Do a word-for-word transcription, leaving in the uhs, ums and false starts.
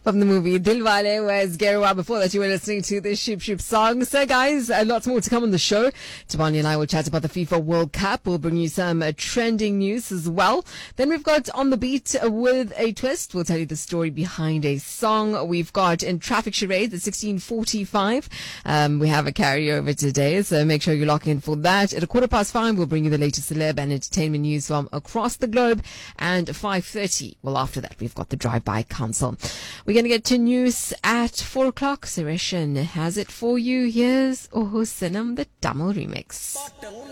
From the movie Dilwale, where's Gerwa. Before that, you were listening to the Shoop Shoop song. So, guys, uh, lots more to come on the show. Tabani and I will chat about the FIFA World Cup. We'll bring you some uh, trending news as well. Then we've got On the Beat uh, with a twist. We'll tell you the story behind a song. We've got in Traffic Charade at sixteen forty-five. Um, we have a carryover today, so make sure you lock in for that. At a quarter past five, we'll bring you the latest celeb and entertainment news from across the globe. And five thirty, well, after that, we've got the Drive-By Council. We're going to get to news at four o'clock. Sureshan has it for you. Here's Oho Sinam, the Tamil remix.